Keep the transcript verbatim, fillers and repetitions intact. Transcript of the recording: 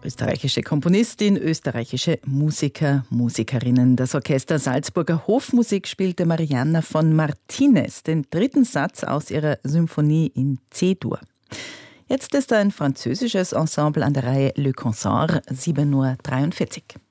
Österreichische Komponistin, österreichische Musiker, Musikerinnen. Das Orchester Salzburger Hofmusik spielte Marianna von Martinez, den dritten Satz aus ihrer Symphonie in C-Dur. Jetzt ist ein französisches Ensemble an der Reihe Le Consort, sieben Uhr dreiundvierzig.